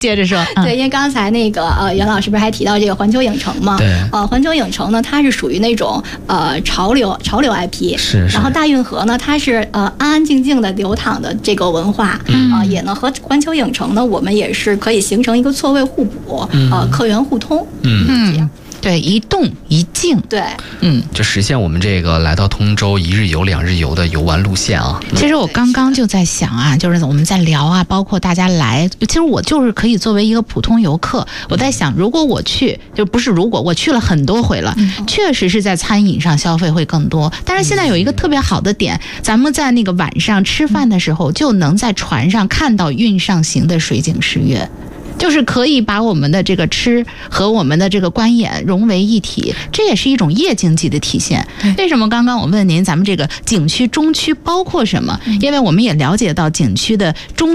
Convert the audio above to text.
接着说， 对，因为刚才那个袁老师不是还提到这个环球影城嘛？ 对， 环球影城呢，它是属于那种潮流 IP， 是。 然后大运河呢，它是安安静静的流淌的这个文化，也呢和环球影城呢，我们也是可以形成一个错位互补，客源互通，这样。 对，一动一静， 对， 就实现我们这个来到通州1日游2日游的游玩路线啊。 其实我刚刚就在想啊，就是我们在聊啊，包括大家来，其实我就是可以作为一个普通游客，我在想，如果我去，就不是如果我去了很多回了，确实是在餐饮上消费会更多。但是现在有一个特别好的点，咱们在那个晚上吃饭的时候，就能在船上看到运上行的水景诗乐。就是可以把我们的这个吃和我们的这个观演融为一体，这也是一种夜经济的体现。为什么刚刚我问您咱们这个景区中区包括什么？因为我们也了解到景区的中